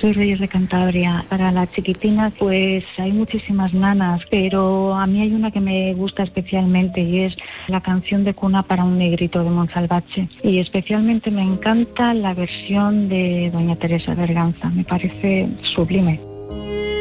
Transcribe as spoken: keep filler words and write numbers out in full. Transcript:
Soy Reyes de Cantabria. Para las chiquitinas, pues hay muchísimas nanas, pero a mí hay una que me gusta especialmente y es la canción de cuna para un negrito de Monsalvatge. Y especialmente me encanta la versión de doña Teresa Berganza, me parece sublime.